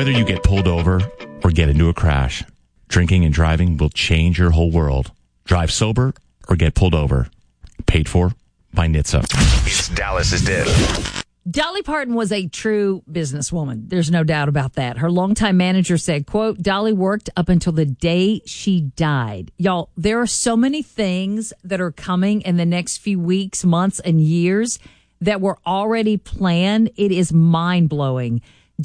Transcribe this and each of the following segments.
Whether you get pulled over or get into a crash, drinking and driving will change your whole world. Drive sober or get pulled over. Paid for by NHTSA. It's Dallas's Dish. Dolly Parton was a true businesswoman. There's no doubt about that. Her longtime manager said, quote, Dolly worked up until the day she died. Y'all, there are so many things that are coming in the next few weeks, months, and years that were already planned. It is mind-blowing.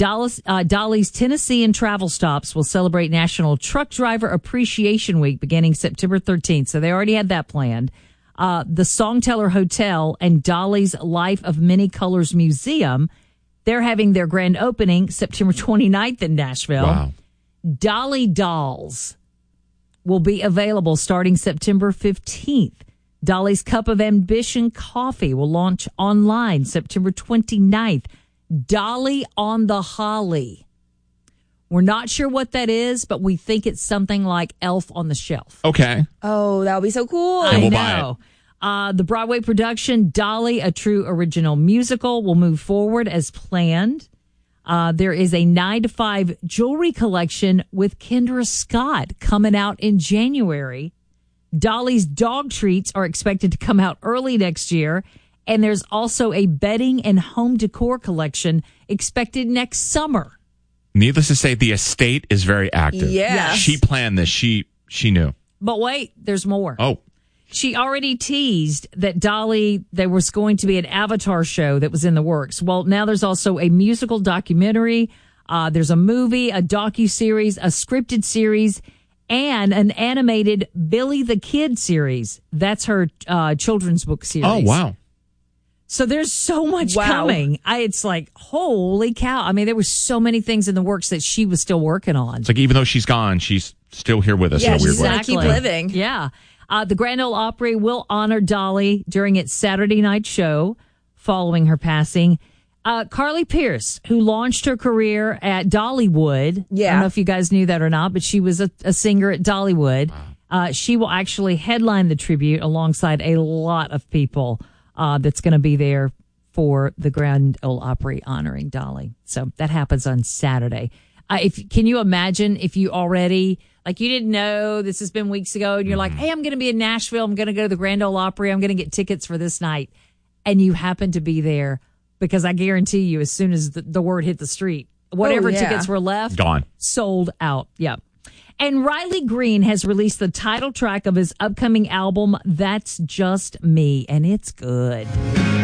Dolly's Tennessee and travel stops will celebrate National Truck Driver Appreciation Week beginning September 13th. So they already had that planned. The Songteller Hotel and Dolly's Life of Many Colors Museum, they're having their grand opening September 29th in Nashville. Wow. Dolly Dolls will be available starting September 15th. Dolly's Cup of Ambition Coffee will launch online September 29th. Dolly on the Holly. We're not sure what that is, but we think it's something like Elf on the Shelf. Okay. Oh, that would be so cool. And I we'll know. The Broadway production, Dolly, a true original musical, will move forward as planned. There is a 9 to 5 jewelry collection with Kendra Scott coming out in January. Dolly's dog treats are expected to come out early next year. And there's also a bedding and home decor collection expected next summer. Needless to say, the estate is very active. Yes. She planned this. She knew. But wait, there's more. Oh. She already teased that Dolly, there was going to be an Avatar show that was in the works. Well, now there's also a musical documentary. There's a movie, a docuseries, a scripted series, and an animated Billy the Kid series. That's her children's book series. Oh, wow. So there's so much coming. It's like, holy cow. I mean, there were so many things in the works that she was still working on. It's like even though she's gone, she's still here with us in a weird she's way. gonna keep living. Yeah. The Grand Ole Opry will honor Dolly during its Saturday night show following her passing. Carly Pearce, who launched her career at Dollywood. Yeah. I don't know if you guys knew that or not, but she was a singer at Dollywood. She will actually headline the tribute alongside a lot of people that's going to be there for the Grand Ole Opry honoring Dolly. So that happens on Saturday. Can you imagine if you already, like, you didn't know, this has been weeks ago, and you're like, hey, I'm going to be in Nashville. I'm going to go to the Grand Ole Opry. I'm going to get tickets for this night. And you happen to be there, because I guarantee you, as soon as the word hit the street, whatever tickets were left, gone, sold out. Yeah. And Riley Green has released the title track of his upcoming album, That's Just Me, and it's good.